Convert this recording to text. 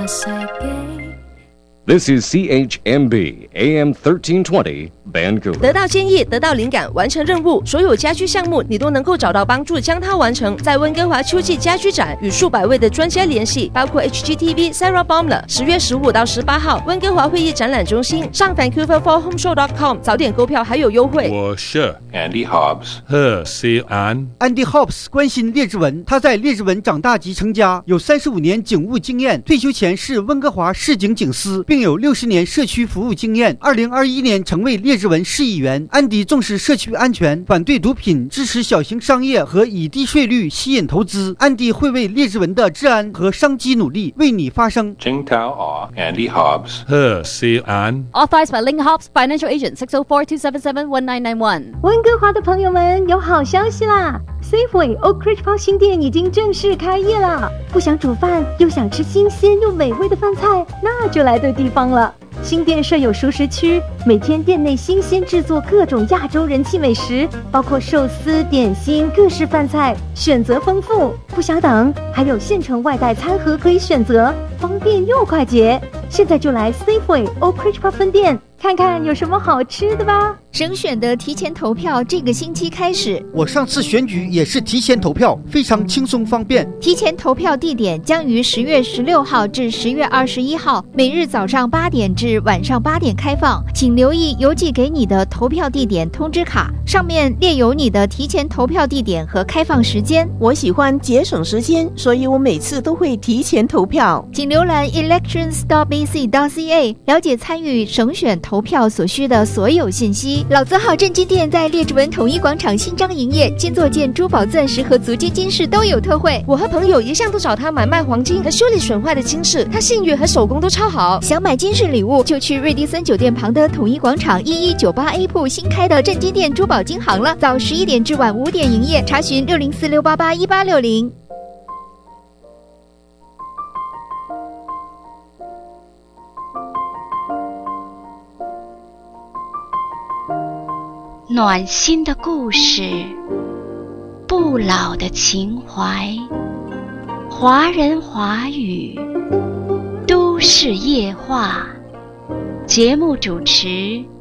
This is CHMB AM 1320 Vancouver。 得到建议，得到灵感，完成任务，所有家居项目你都能够找到帮助，将它完成。在温哥华秋季家居展与数百位的专家联系，包括 HGTV Sarah Baumler。10月15到18号，温哥华会议展览中心，上 VancouverForHomeShow.com 早点购票还有优惠。 我是 Andy Hobbs， 和 C 安。 Andy Hobbs 关心列治文，他在列治文长大及成家，有35年警务经验，退休前是温哥华市警警司，并有60年社区服务经验。2021年成为列治文市议员。安迪重视社区安全，反对毒品，支持小型商业和以低税率吸引投资。安迪会为列治文的治安和商机努力，为你发声。 Jingtao Andy Hobbs， 和 C 安。 Authorized by Ling Hobbs Financial Agent 604-277-1991。 温哥华的朋友们，有好消息啦！ Safeway Oak Ridge Park 新店已经正式开业了。不想煮饭，又想吃新鲜又美味的饭菜，那就来对地方了。新店设有熟食区，每天店内新鲜制作各种亚洲人气美食，包括寿司、点心、各式饭菜，选择丰富。不想等，还有现成外带餐盒可以选择，方便又快捷。现在就来 Safeway Oak Ridge Park 分店，看看有什么好吃的吧。 省选的提前投票这个星期开始， 我上次选举也是提前投票，非常轻松方便。 提前投票地点将于10月16号至10月21号，每日早上8点至晚上8点开放，请留意邮寄给你的投票地点通知卡，上面列有你的提前投票地点和开放时间。 我喜欢节省时间，所以我每次都会提前投票。 请浏览 elections.bc.ca 了解参与省选投票所需的所有信息。老字号正金店在列治文统一广场新张营业，金座件、珠宝、钻石和足金金饰都有特惠。 我和朋友一向都找他买卖黄金和修理损坏的金饰，他信誉和手工都超好。 想买金饰礼物，就去瑞迪森酒店旁的统一广场1198A 铺新开的正金店珠宝金行了，早11点至晚5点营业，查询604-688-1860。 暖心的故事，不老的情怀，华人华语，都市夜话。节目主持